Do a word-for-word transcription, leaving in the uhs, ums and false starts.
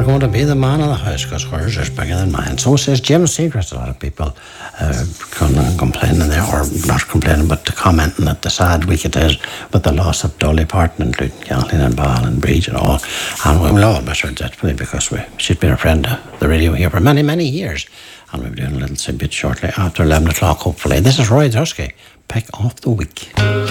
going to be the man of the house because hers is bigger than mine. So says Jim Seacrest. A lot of people uh, complaining there, or not complaining, but commenting that the sad week it is with the loss of Dolly Parton, including Kathleen and Ball and Breach and all. And we will all miss her dreadfully because we, she's been a friend of the radio here for many, many years. And we'll be doing a little bit shortly after eleven o'clock, hopefully. This is Roy Husky, Pick Off the Week.